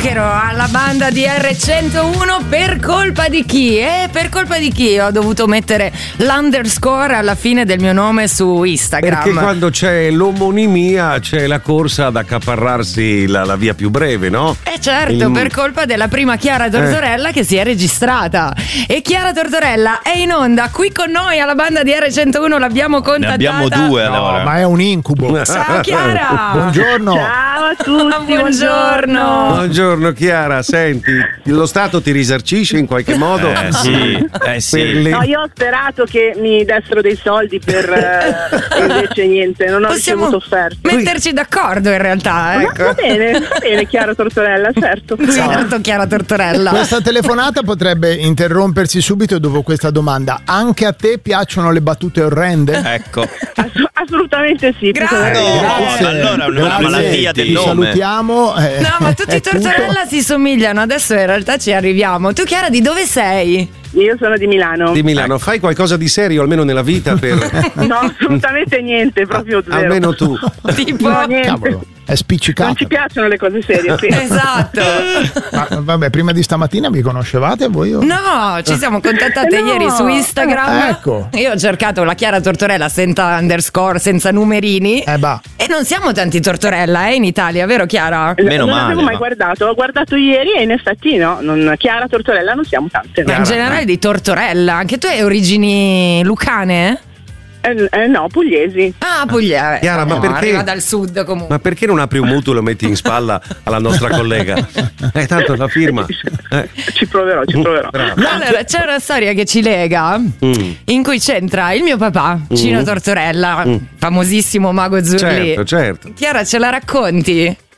zucchero alla banda di R101 per colpa di chi? Per colpa di chi ho dovuto mettere l'underscore alla fine del mio nome su Instagram? Perché quando c'è l'omonimia c'è la corsa ad accaparrarsi la via più breve, no? Certo, per colpa della prima Chiara Tortorella che si è registrata. E Chiara Tortorella è in onda qui con noi alla banda di R101, l'abbiamo contattata. Ne abbiamo due allora. No, ma è un incubo. Ciao Chiara. Buongiorno. Ciao a tutti, Buongiorno. Buongiorno Chiara, senti, lo Stato ti risarcisce in qualche modo? Sì. No, io ho sperato che mi dessero dei soldi per invece niente, non ho ricevuto offerte. Metterci d'accordo in realtà, ecco. Va bene Chiara Tortorella, certo. Certo, Chiara Tortorella. Questa telefonata potrebbe interrompersi subito dopo questa domanda. Anche a te piacciono le battute orrende? Ecco. Assolutamente sì. Grazie. Grazie. Allora è una malattia del Ti nome. salutiamo. No, ma tutti i Tortorella si somigliano, adesso in realtà ci arriviamo. Tu Chiara di dove sei? Io sono di Milano. Di Milano, fai qualcosa di serio almeno nella vita per... No, assolutamente niente, proprio zero. Almeno tu. Tipo No, niente. Cavolo, è spiccicato. Non ci piacciono le cose serie, sì. Esatto. Ma, vabbè, prima di stamattina vi conoscevate voi? No, ci siamo contattate No. ieri su Instagram. Ecco. Io ho cercato la Chiara Tortorella senza underscore, senza numerini. Bah. E non siamo tanti Tortorella in Italia, vero Chiara? Meno non male, l'avevo mai ma- guardato, ho guardato ieri e in effetti no, Chiara Tortorella non siamo tante. Ma in generale di Tortorella. Anche tu hai origini lucane? No, pugliesi. Ah, Puglia. Chiara, ma perché- Arriva dal sud comunque. Ma perché non apri un mutuo e lo metti in spalla alla nostra collega? Tanto la firma. Ci proverò. Allora, c'è una storia che ci lega in cui c'entra il mio papà, Cino Tortorella, famosissimo mago Zurli. Certo. Chiara, ce la racconti?